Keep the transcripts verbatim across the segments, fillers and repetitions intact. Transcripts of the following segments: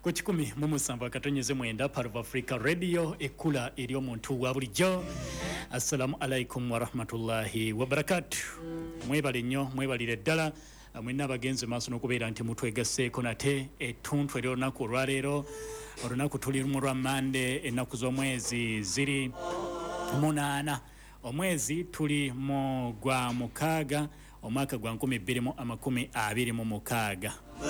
ku kikumi mu musanvu akatonyeze mwenda part of Africa Radio ekula eri omuntu wa bulijjo. Assalamu alaikum wa rahmatullahi wa barakatuh. Mwebale nnyo mwebalire ddala mwenna abagenze maaso n'okubeera nti mutwegasseeko nate ettuntu ery'olunaku olwaleero. Olunaku tuli mu lwa Mande, ennaku z'omwezi ziri munaana. Omwezi tuli mu gwa mukaaga omwaka gwa nkumi bbiri mu amakumi abiri mu mukaaga.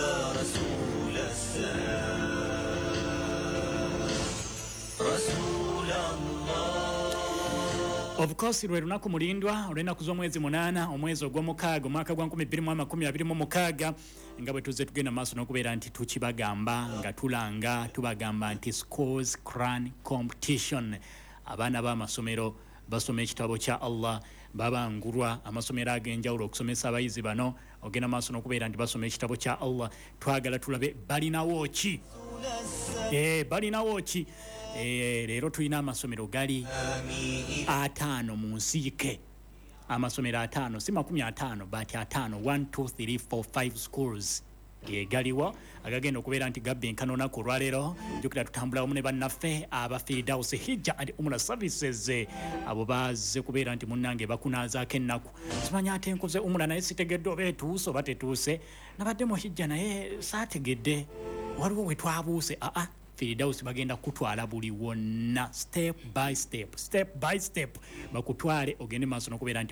Of course lwe lunaku mulindwa olw'ennaku z'omwezi munaana omwezi ogw'omukaaga omwaka gwa nkumi bbiri mu amakumi abiri mu mukaaga, nga bwe tuzze tugenda maaso n'okubeera nti tukibagamba nga tulanga tubagamba nti Schools Quran Competition. Abaana b'amasomero basoma ekitabo kya Allah babangulwa amasomero ag'enjawulo okusomesa abayizi bano. Ogenda maaso n'okubeera nti basoma ekitabo kya Allah. Twagala tulabe balinawo ki eh balinawo ki eh leero tulina amasomero gali ataano mu nsiike. Amasomero ataano si makumi ataano but ataano one two three four five schools ge galiwo agagenda okubeera nti gabbenkana olunaku olwaleero. Jjukira tutambula wamu ne bannaffe aba Firdaus Hijja and Umrah Services, abo bazze kubeera nti munnange bakunaazaako ennaku. Simanya ate nkoze umrah naye sitegedde oba etuuse oba tetuuse. Nabadde mu Hijja naye saategedde waliwo we twabuuse. Aa Firdaus bagenda kutwala buli wonna step by step step by step bakutwale ogende maaso n'okubeera nti